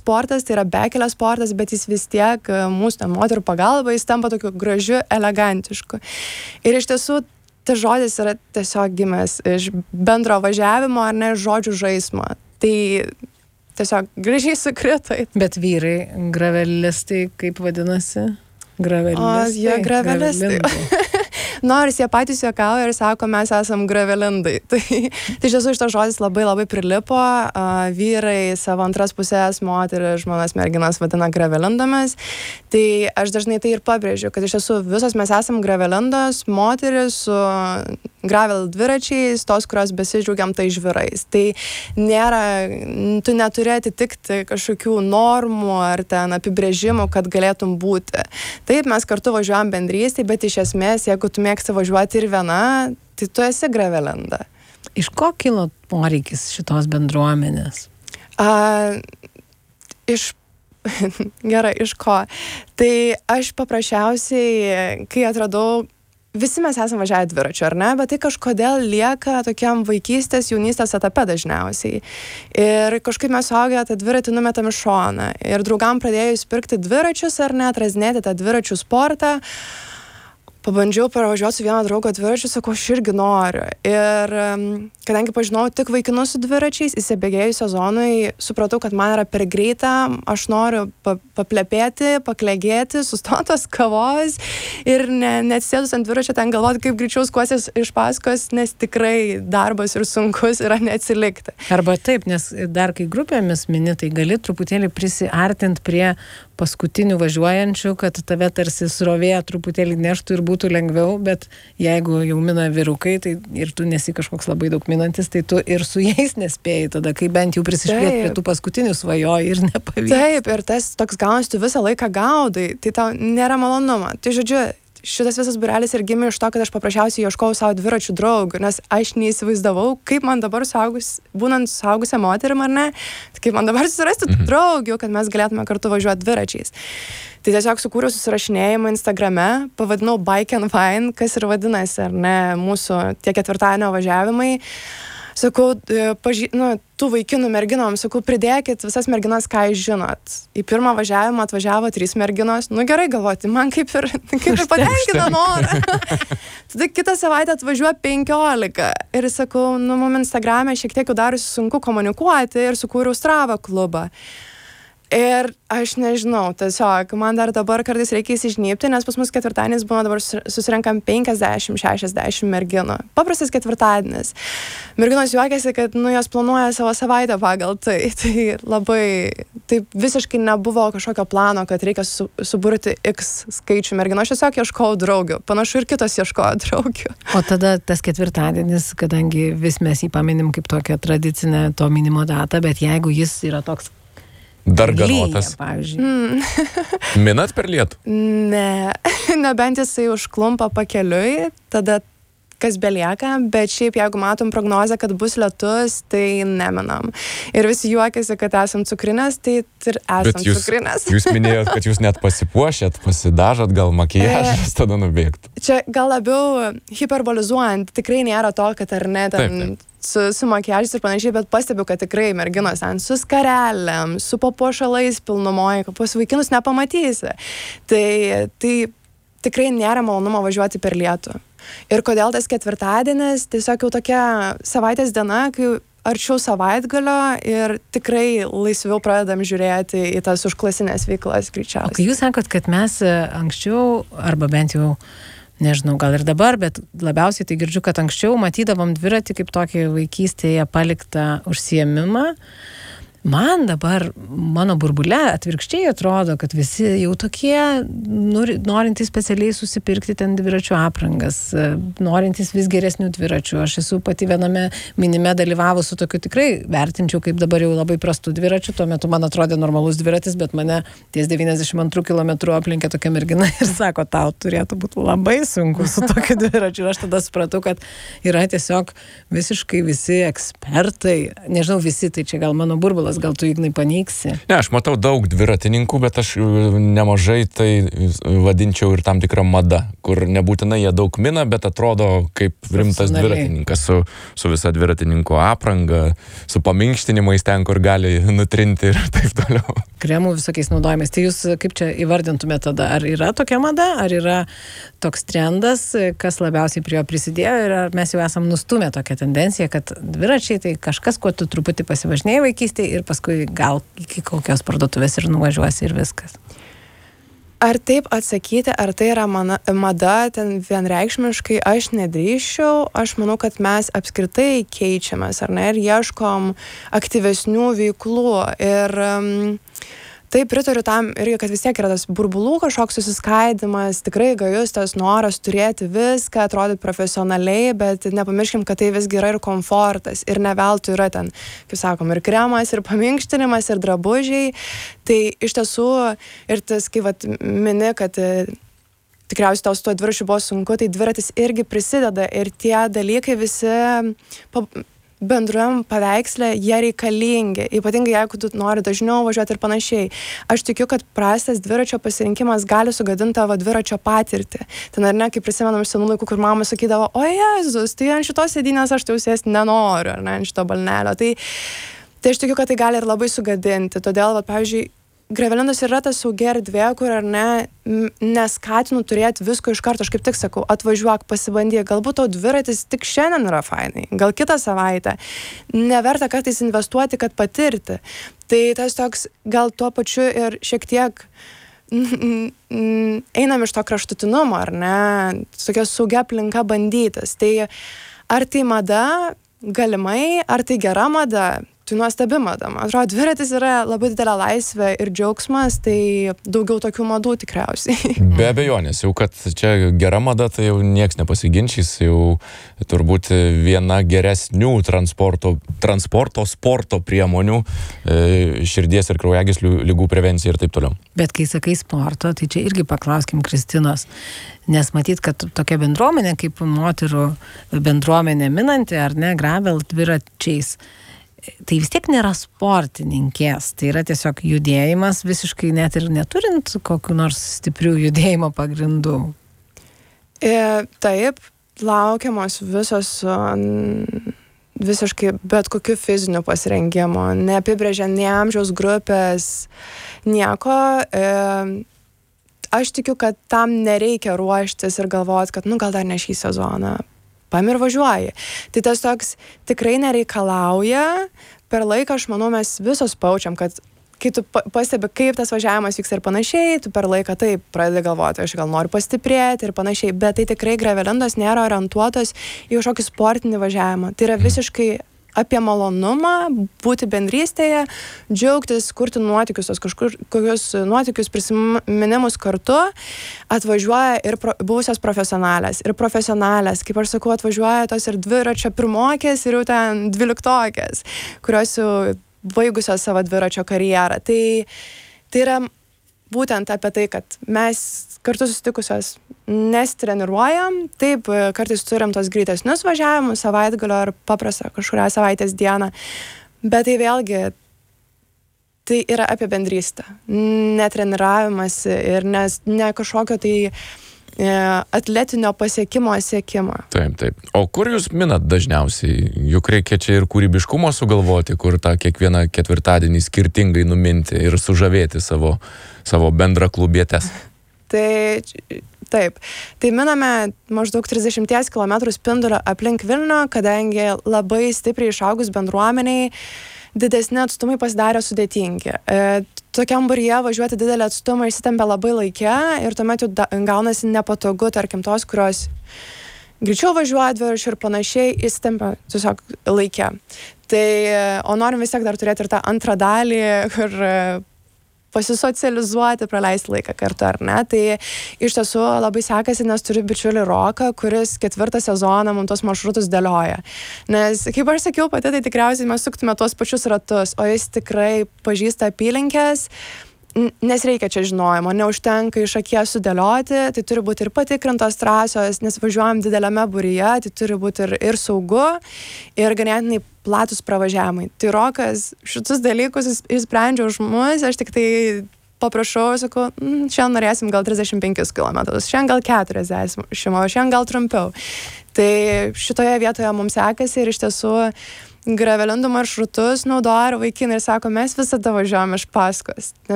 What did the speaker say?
sportas, tai yra bekelės sportas, bet jis vis tiek mūsų moterų pagalba, jis tampa tokiu gražiu, elegantišku. Ir iš tiesų, tas žodis yra tiesiog gimęs iš bendro važiavimo ar ne žodžių žaismo. Tai tiesiog gražiai sukrito. Bet vyrai, gravelistai, kaip vadinasi? Gravelistai. Jie gravelistai. Nors jie patys juokauja ir sako, mes esam gravelindai. Tai iš tiesų šitas žodis labai labai prilipo. Vyrai savo antras pusės, moteris, žmonas, merginas vadina gravelindomis. Tai aš dažnai tai ir pabrėžiu, kad iš tiesų visos mes esam gravelindos, moteris su gravel dviračiais, tos, kurios besidžiaugiam tai žvirais. Tai nėra, tu neturi atitikti kažkokių normų ar ten apibrėžimų, kad galėtum būti. Taip, mes kartu važiuojam bendrystėj, bet iš esmės, jeigu tu mėgsti važiuoti ir viena, tai tu esi gravelinda. Iš ko kilo poreikis šitos bendruomenės? Gerai, iš ko? Tai aš paprasčiausiai, kai atradau, visi mes esame važiavę dviračiu, ar ne? Bet tai kažkodėl lieka tokiam vaikystės, jaunystės etape dažniausiai. Ir kažkaip mes suaugę tą dviratį numetam į šoną. Ir draugam pradėjus pirkti dviračius, ar ne, atrazinėti tą dviračių sportą. Pabandžiau pravažiuoti su vieno draugo dviračiu, sakau, aš irgi noriu. Ir kadangi pažinau tik vaikinus su dviračiais, įsibėgėjus sezonui, supratau, kad man yra per greita, aš noriu paplepėti, paklegėti, sustotos kavos ir neatsėdus ant dviračio ten galvoti, kaip greičiau skuosis iš paskos, nes tikrai darbas ir sunkus yra neatsilikti. Arba taip, nes dar kai grupėmis mini, tai gali truputėlį prisiartinti prie paskutinių važiuojančių, kad tave tarsi srovė truputėlį neštų ir būtų lengviau, bet jeigu jau mina vyrukai, tai ir tu nesi kažkoks labai daug minantis, tai tu ir su jais nespėjai tada, kai bent jau prisišliet prie tų paskutinių svajoji ir nepavyks. Taip, ir tas toks gaunasi, tu visą laiką gaudai, tai tau nėra malonumo. Tai žodžiu, šitas visas būrelis ir gimė iš to, kad aš paprasčiausiai ieškojau savo dviračių draugų, nes aš neįsivaizdavau, kaip man dabar būnant suaugusią moterim ar ne, kaip man dabar susirasti draugių, kad mes galėtume kartu važiuoti dviračiais. Tai tiesiog sukūriau susirašinėjimą Instagrame, pavadinau Bike and Fine, kas ir vadinasi, ar ne, mūsų tie ketvirtadienio važiavimai. Sakau, tų vaikinų merginom, sakau, pridėkit visas merginas, ką jūs žinot. Į pirmą važiavimą atvažiavo 3 merginos. Nu gerai, galvoti, man kaip ir patenkina norą. Tada kitą savaitę atvažiuoja 15. Ir sakau, mum Instagrame šiek tiek jau darosi sunku komunikuoti ir sukūriau Strava klubą. Ir aš nežinau, tiesiog, man dar dabar kartais reikia įsižnypti, nes pas mus ketvirtadienis būna dabar susirenkam 50-60 merginų. Paprastas ketvirtadienis. Merginos juokiasi, kad, jos planuoja savo savaitę pagal tai. Tai labai, taip visiškai nebuvo kažkokio plano, kad reikia suburti X skaičių merginų. Aš tiesiog ieškojau draugių. Panašu ir kitos ieškojo draugių. O tada tas ketvirtadienis, kadangi vis mes jį paminim kaip tokią tradicinę to minimo datą, bet jeigu jis yra toks darganotas. Minat per lietų? Ne, nebent jisai užklumpa pakeliui, tada kas belieka, bet šiaip jeigu matom prognozę, kad bus lietus, tai neminam. Ir visi juokiasi, kad esam cukrinės, tai ir esam cukrinės. Jūs minėjot, kad jūs net pasipuošėt, pasidažot, gal makiažas tada nubėgtų. Čia gal labiau hiperbolizuojant, tikrai nėra to, kad ar ne ten su makiažais ir panašiai, bet pastebiu, kad tikrai merginos ten su skarelėm, su papuošalais pilnumoje, pas vaikinus nepamatysi. Tai tikrai nėra malonumo važiuoti per lietų. Ir kodėl tas ketvirtadienis, tiesiog jau tokia savaitės diena, kai arčiau savaitgalio ir tikrai laisviau pradedam žiūrėti į tas užklasinės veiklas greičiausiai. O kai jūs sakot, kad mes anksčiau, arba bent jau, nežinau, gal ir dabar, bet labiausiai tai girdžiu, kad anksčiau matydavom dviratį kaip tokį vaikystėje paliktą užsiėmimą. Man dabar, mano burbule atvirkščiai atrodo, kad visi jau tokie norintys specialiai susipirkti ten dviračių aprangas, norintys vis geresnių dviračių. Aš esu pati viename minime dalyvavus su tokiu tikrai vertinčiau, kaip dabar jau labai prastų dviračių. Tuo metu man atrodė normalus dviratis, bet mane ties 92 km aplinkė tokia mergina ir sako, tau turėtų būti labai sunku su tokiu dviračiu. Ir aš tada supratau, kad yra tiesiog visiškai visi ekspertai, nežinau visi, tai čia gal mano burbulas mitas, gal tu Ignai paneigsi? Ne, aš matau daug dviratininkų, bet aš nemažai tai vadinčiau ir tam tikrą madą, kur nebūtinai jie daug mina, bet atrodo kaip rimtas dviratininkas su visa dviratininkų apranga, su paminkštinimais ten, kur gali nutrinti ir taip toliau. Kremų visokiais naudojimais. Tai jūs kaip čia įvardintumėte tada? Ar yra tokia mada, ar yra toks trendas, kas labiausiai prie jo prisidėjo ir ar mes jau esam nustumę tokią tendenciją, kad dviračiai tai kažkas, kuo tu truputį pasivažinėjai vaikystėje ir paskui gal iki kokios parduotuvės ir nuvažiuosi ir viskas. Ar taip atsakyti, ar tai yra mada, ten vienreikšmiškai aš nedrįsčiau. Aš manau, kad mes apskritai keičiamės, ar ne, ir ieškom aktyvesnių veiklų. Ir taip pritariu tam irgi, kad vis tiek yra tas burbulų kažkoks susiskaidimas, tikrai gajus tas noras turėti viską, atrodyti profesionaliai, bet nepamirškim, kad tai visgi yra ir komfortas. Ir ne veltui yra ten, kaip sakom, ir kremas, ir paminkštinimas, ir drabužiai. Tai iš tiesų, ir tas, kai vat mini, kad tikriausiai tau su tuo dviračiu buvo sunku, tai dviratis irgi prisideda ir tie dalykai visi bendruojam paveiksle, jie reikalingi, ypatingai jeigu tu nori dažniau važiuoti ir panašiai. Aš tikiu, kad prastas dviračio pasirinkimas gali sugadinti tavo dviračio patirtį. Ten ar ne, kaip prisimenam iš senų laikų, kur mama sakydavo, o Jėzus, tai ant šitos sėdynės aš tai sėsti nenoriu, ar ne, ant šito balnelio. Tai aš tikiu, kad tai gali ir labai sugadinti. Todėl, pavyzdžiui, Grevelindos yra ta saugi erdvė, kur ar ne, neskatinu turėti visko iš karto. Aš kaip tik sakau, atvažiuok, pasibandyk, galbūt tau dviratis tik šiandien yra fainai, gal kitą savaitę. Neverta kartais investuoti, kad patirti. Tai tas toks, gal tuo pačiu ir šiek tiek einam iš to kraštutinumo, ar ne, tokia saugia aplinka bandytis. Tai ar tai mada, galimai, ar tai gera mada? Tai nuostabi mada. Man atrodo, dviratis yra labai didelė laisvė ir džiaugsmas, tai daugiau tokių madų tikriausiai. Be abejonės, jau kad čia gera mada, tai jau nieks nepasiginčys, jau turbūt viena geresnių sporto priemonių, širdies ir kraujagyslių ligų prevencija ir taip toliau. Bet kai sakai sporto, tai čia irgi paklauskim Kristinos, nes matyt, kad tokia bendruomenė kaip moterų bendruomenė minanti, ar ne, gravel dviračiais, tai vis tiek nėra sportininkės, tai yra tiesiog judėjimas visiškai net ir neturint kokių nors stiprių judėjimo pagrindų. Taip, laukiamos visos visiškai bet kokiu fiziniu pasirengimu, neapibrėžia nei amžiaus grupės, nieko. Aš tikiu, kad tam nereikia ruoštis ir galvoti, kad gal dar ne šį sezoną. Paim ir važiuoji. Tai tas toks tikrai nereikalauja. Per laiką, aš manau, mes visos paučiam, kad kai tu pastebi, kaip tas važiavimas vyksta ir panašiai, tu per laiką taip pradedi galvoti, aš gal noriu pastiprėti ir panašiai, bet tai tikrai Grevelindos nėra orientuotos į kažkokį sportinį važiavimą. Tai yra visiškai apie malonumą, būti bendrystėje, džiaugtis, kurti nuotykius, kokius nuotykius, prisiminimus kartu, atvažiuoja ir buvusios profesionalės, kaip aš sakau, atvažiuoja tos ir dviračio pirmokės ir jau ten 12-okės, kurios jau baigusios savo dviračio karjerą. Tai yra būtent apie tai, kad mes kartu susitikusios nesitreniruojam, taip, kartais turim tos greitesnius važiavimus, savaitgalio ar paprastą kažkurią savaitės dieną, bet tai vėlgi, tai yra apie bendrystę, netreniravimas ir ne kažkokio tai atletinio pasiekimo siekimą. Taip. O kur jūs minat dažniausiai? Juk reikia čia ir kūrybiškumo sugalvoti, kur tą kiekvieną ketvirtadienį skirtingai numinti ir sužavėti savo bendraklubietės. Taip. Tai miname maždaug 30 km spindulio aplink Vilnių, kadangi labai stipriai išaugus bendruomeniai, didesni atstumai pasidarė sudėtingi. Tokiam būryje važiuoti didelį atstumą išsitempia labai laike ir tuomet jau gaunasi nepatogu, tarkim, tos, kurios greičiau važiuoja dviračiu ir panašiai, įsitempia tiesiog laike. Tai, o norim vis tiek dar turėti ir tą antrą dalį, kur pasisocializuoti, praleisti laiką kartu, ar ne? Tai iš tiesų labai sekasi, nes turiu bičiulį Roką, kuris 4 sezoną mums tos maršrutus dėlioja. Nes, kaip aš sakiau pati, tai tikriausiai mes suktume tuos pačius ratus, o jis tikrai pažįsta apylinkės nes reikia čia žinojimo, neužtenka iš akies sudėlioti, tai turi būti ir patikrintos trasos, nes važiuojam dideliame būryje, tai turi būti ir saugu, ir ganėtinai platus pravažiavimai. Tai Rokas šitus dalykus išsprendžia už mus, aš tik tai paprašau, sakau, šiandien norėsim gal 35 km, šiandien gal 40, šiandien gal trumpiau. Tai šitoje vietoje mums sekasi ir iš tiesų gravelindų maršrutus naudoja ir vaikinai ir sako, mes visada važiuojam iš paskos.